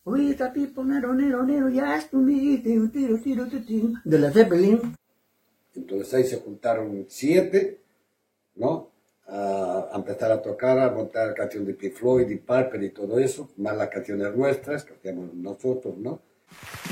Ahorita tipo nero, nero, nero, ya es tu tiro, tiro, tiro, tiro, de la Zeppelin. Entonces ahí se juntaron 7, ¿no? A empezar a tocar, a montar la canción de Pink Floyd y Piper y todo eso, más las canciones nuestras que hacíamos nosotros, ¿no?